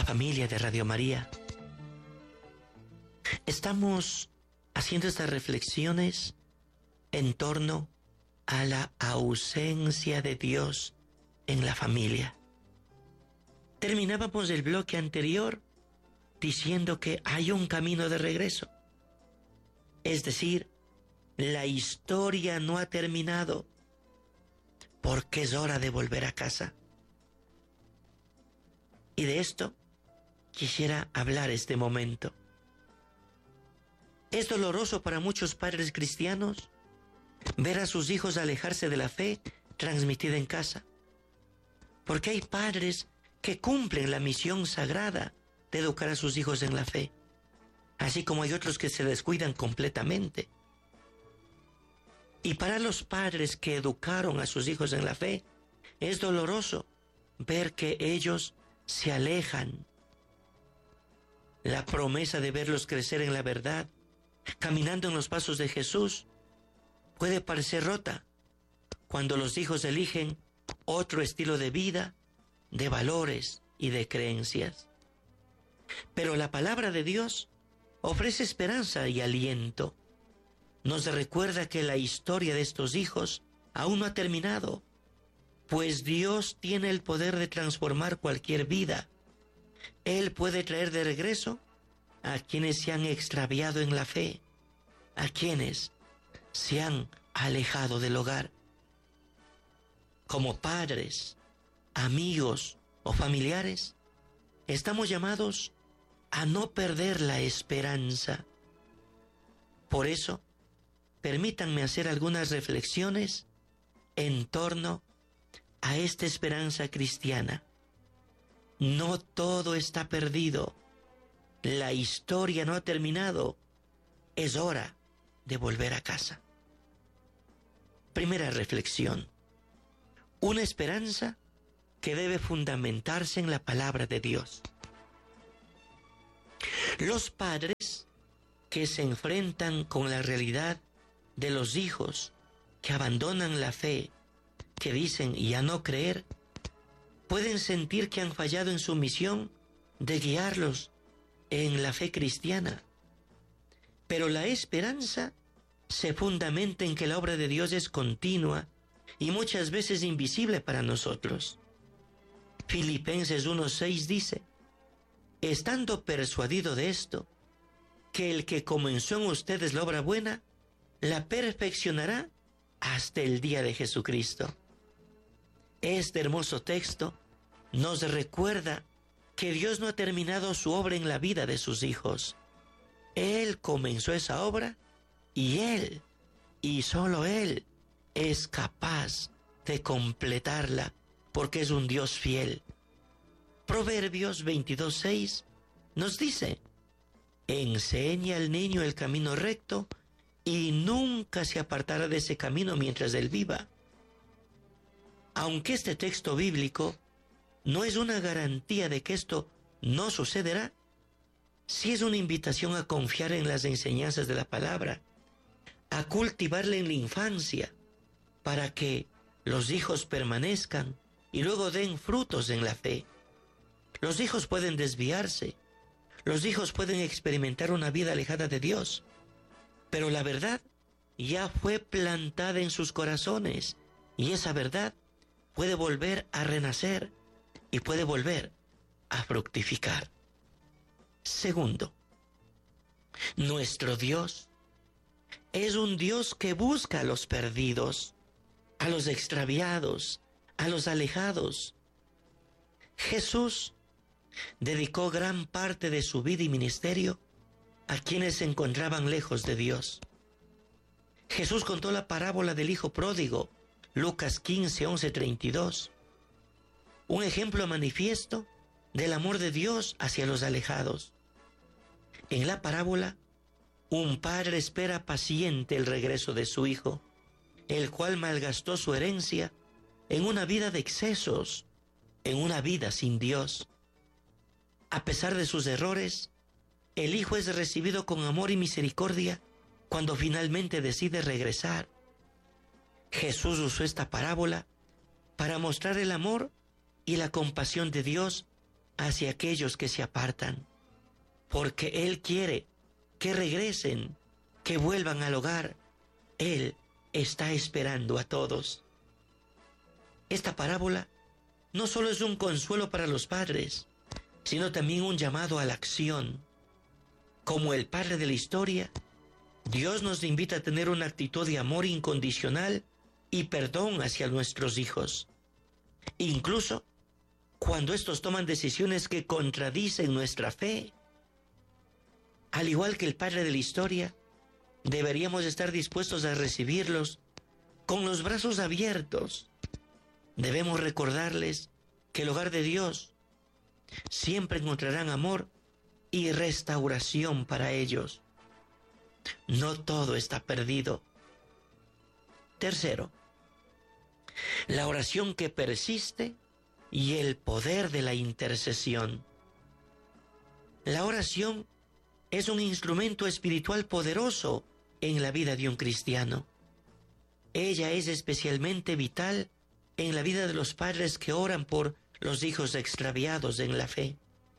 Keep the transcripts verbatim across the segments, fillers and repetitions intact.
familia de Radio María. Estamos haciendo estas reflexiones en torno a la ausencia de Dios en la familia. Terminábamos el bloque anterior diciendo que hay un camino de regreso. Es decir, la historia no ha terminado porque es hora de volver a casa. Y de esto quisiera hablar este momento. Es doloroso para muchos padres cristianos ver a sus hijos alejarse de la fe transmitida en casa, porque hay padres que cumplen la misión sagrada de educar a sus hijos en la fe, así como hay otros que se descuidan completamente. Y para los padres que educaron a sus hijos en la fe, es doloroso ver que ellos se alejan. La promesa de verlos crecer en la verdad, caminando en los pasos de Jesús, puede parecer rota cuando los hijos eligen otro estilo de vida, de valores y de creencias. Pero la palabra de Dios ofrece esperanza y aliento. Nos recuerda que la historia de estos hijos aún no ha terminado, pues Dios tiene el poder de transformar cualquier vida. Él puede traer de regreso a quienes se han extraviado en la fe, a quienes se han alejado del hogar. Como padres, amigos o familiares, estamos llamados a no perder la esperanza. Por eso, permítanme hacer algunas reflexiones en torno a esta esperanza cristiana. No todo está perdido. La historia no ha terminado. Es hora de volver a casa. Primera reflexión. Una esperanza que debe fundamentarse en la palabra de Dios. Los padres que se enfrentan con la realidad de los hijos que abandonan la fe, que dicen ya no creer, pueden sentir que han fallado en su misión de guiarlos en la fe cristiana. Pero la esperanza se fundamenta en que la obra de Dios es continua y muchas veces invisible para nosotros. Filipenses uno seis dice: estando persuadido de esto, que el que comenzó en ustedes la obra buena, la perfeccionará hasta el día de Jesucristo. Este hermoso texto nos recuerda que Dios no ha terminado su obra en la vida de sus hijos. Él comenzó esa obra y Él, y solo Él, es capaz de completarla porque es un Dios fiel. Proverbios veintidós seis nos dice: enseña al niño el camino recto y nunca se apartará de ese camino mientras él viva. Aunque este texto bíblico no es una garantía de que esto no sucederá, sí es una invitación a confiar en las enseñanzas de la palabra, a cultivarla en la infancia, para que los hijos permanezcan y luego den frutos en la fe. Los hijos pueden desviarse, los hijos pueden experimentar una vida alejada de Dios, pero la verdad ya fue plantada en sus corazones y esa verdad puede volver a renacer y puede volver a fructificar. Segundo, nuestro Dios es un Dios que busca a los perdidos, a los extraviados, a los alejados. Jesús dedicó gran parte de su vida y ministerio a quienes se encontraban lejos de Dios. Jesús contó la parábola del hijo pródigo, Lucas quince, once, treinta y dos. Un ejemplo manifiesto del amor de Dios hacia los alejados. En la parábola, un padre espera paciente el regreso de su hijo, el cual malgastó su herencia en una vida de excesos, en una vida sin Dios. A pesar de sus errores, el hijo es recibido con amor y misericordia cuando finalmente decide regresar. Jesús usó esta parábola para mostrar el amor y la compasión de Dios hacia aquellos que se apartan, porque Él quiere que regresen, que vuelvan al hogar. Él está esperando a todos. Esta parábola no solo es un consuelo para los padres, sino también un llamado a la acción. Como el Padre de la historia, Dios nos invita a tener una actitud de amor incondicional y perdón hacia nuestros hijos, incluso cuando estos toman decisiones que contradicen nuestra fe. Al igual que el Padre de la historia, deberíamos estar dispuestos a recibirlos con los brazos abiertos. Debemos recordarles que el hogar de Dios siempre encontrarán amor y restauración para ellos. No todo está perdido. Tercero, la oración que persiste y el poder de la intercesión. La oración es un instrumento espiritual poderoso en la vida de un cristiano. Ella es especialmente vital en la vida de los padres que oran por los hijos extraviados en la fe.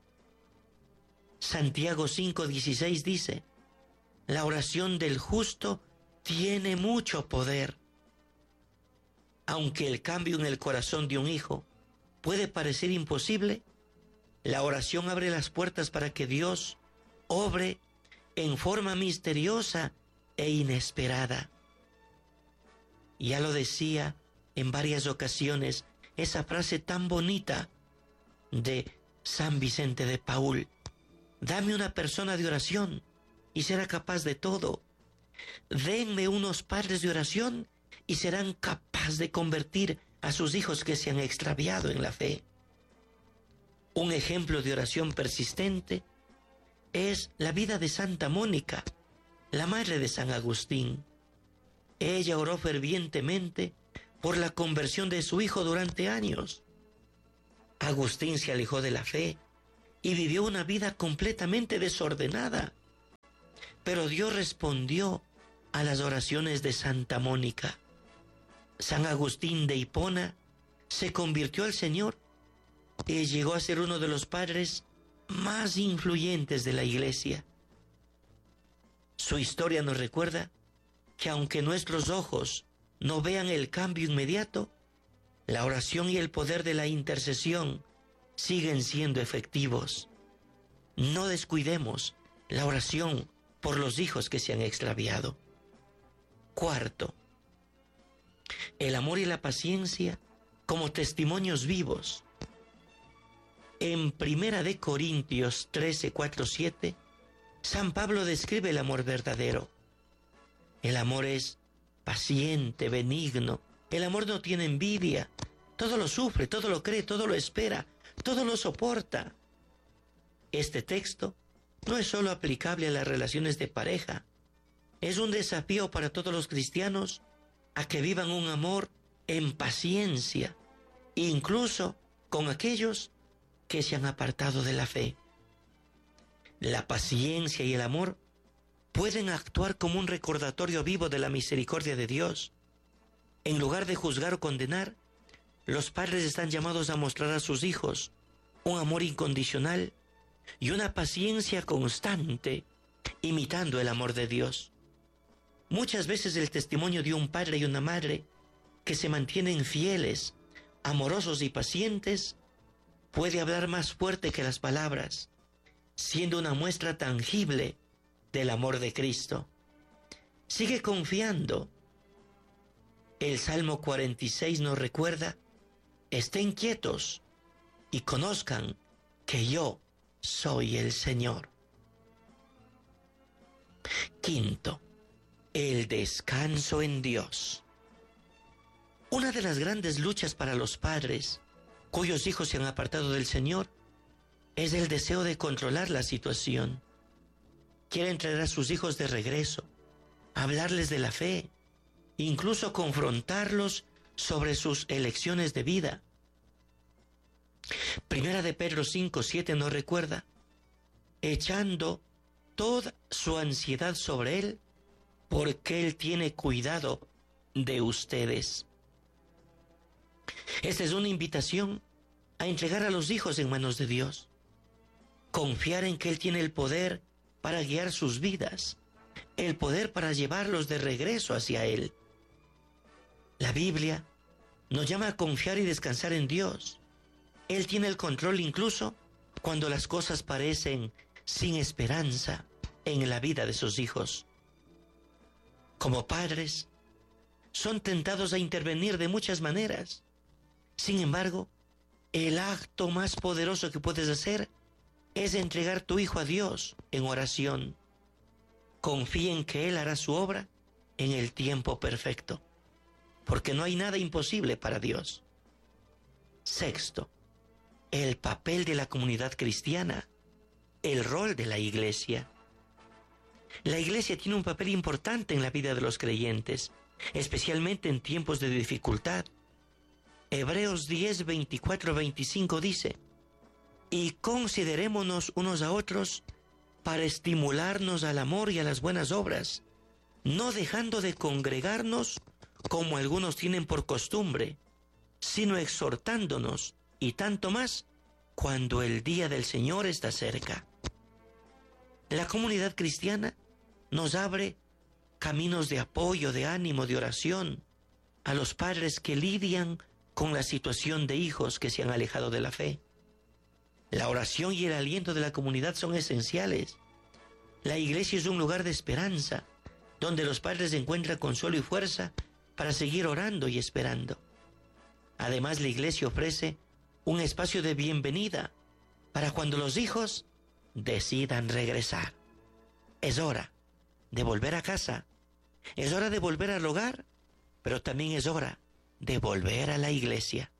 Santiago cinco dieciséis dice: la oración del justo tiene mucho poder. Aunque el cambio en el corazón de un hijo puede parecer imposible, la oración abre las puertas para que Dios obre en forma misteriosa e inesperada. Ya lo decía en varias ocasiones esa frase tan bonita de San Vicente de Paúl: dame una persona de oración y será capaz de todo. Denme unos padres de oración y serán capaces de convertir a sus hijos que se han extraviado en la fe. Un ejemplo de oración persistente es la vida de Santa Mónica, la madre de San Agustín. Ella oró fervientemente por la conversión de su hijo durante años. Agustín se alejó de la fe y vivió una vida completamente desordenada. Pero Dios respondió a las oraciones de Santa Mónica. San Agustín de Hipona se convirtió al Señor y llegó a ser uno de los padres más influyentes de la Iglesia. Su historia nos recuerda que aunque nuestros ojos no vean el cambio inmediato, la oración y el poder de la intercesión siguen siendo efectivos. No descuidemos la oración por los hijos que se han extraviado. Cuarto, el amor y la paciencia como testimonios vivos. En Primera de Corintios trece, cuatro, siete, San Pablo describe el amor verdadero. El amor es paciente, benigno. El amor no tiene envidia. Todo lo sufre, todo lo cree, todo lo espera, todo lo soporta. Este texto no es solo aplicable a las relaciones de pareja. Es un desafío para todos los cristianos a que vivan un amor en paciencia, incluso con aquellos que se han apartado de la fe. La paciencia y el amor pueden actuar como un recordatorio vivo de la misericordia de Dios. En lugar de juzgar o condenar, los padres están llamados a mostrar a sus hijos un amor incondicional y una paciencia constante, imitando el amor de Dios. Muchas veces el testimonio de un padre y una madre que se mantienen fieles, amorosos y pacientes puede hablar más fuerte que las palabras, siendo una muestra tangible del amor de Cristo. Sigue confiando. El Salmo cuarenta y seis nos recuerda: estén quietos y conozcan que yo soy el Señor. Quinto, el descanso en Dios. Una de las grandes luchas para los padres cuyos hijos se han apartado del Señor es el deseo de controlar la situación. Quieren traer a sus hijos de regreso, hablarles de la fe, incluso confrontarlos sobre sus elecciones de vida. Primera de Pedro cinco, siete nos recuerda: echando toda su ansiedad sobre Él, porque Él tiene cuidado de ustedes. Esta es una invitación a entregar a los hijos en manos de Dios, confiar en que Él tiene el poder para guiar sus vidas, el poder para llevarlos de regreso hacia Él. La Biblia nos llama a confiar y descansar en Dios. Él tiene el control incluso cuando las cosas parecen sin esperanza en la vida de sus hijos. Como padres, son tentados a intervenir de muchas maneras. Sin embargo, el acto más poderoso que puedes hacer es entregar tu hijo a Dios en oración. Confía en que Él hará su obra en el tiempo perfecto, porque no hay nada imposible para Dios. Sexto, el papel de la comunidad cristiana, el rol de la iglesia. La iglesia tiene un papel importante en la vida de los creyentes, especialmente en tiempos de dificultad. Hebreos diez, veinticuatro, veinticinco dice: y considerémonos unos a otros para estimularnos al amor y a las buenas obras, no dejando de congregarnos como algunos tienen por costumbre, sino exhortándonos, y tanto más cuando el día del Señor está cerca. La comunidad cristiana nos abre caminos de apoyo, de ánimo, de oración a los padres que lidian con la situación de hijos que se han alejado de la fe. La oración y el aliento de la comunidad son esenciales. La iglesia es un lugar de esperanza, donde los padres encuentran consuelo y fuerza para seguir orando y esperando. Además, la iglesia ofrece un espacio de bienvenida para cuando los hijos decidan regresar. Es hora de volver a casa, es hora de volver al hogar, pero también es hora de volver a la iglesia.